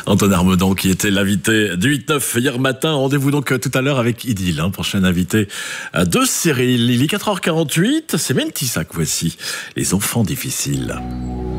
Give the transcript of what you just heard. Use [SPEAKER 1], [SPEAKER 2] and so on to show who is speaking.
[SPEAKER 1] Antoine Armeudon qui était l'invité du 8-9 hier matin. Rendez-vous donc tout à l'heure avec Idil, prochain invité de Cyril. Il est 4h48, c'est Mentissa que voici. Les enfants difficiles.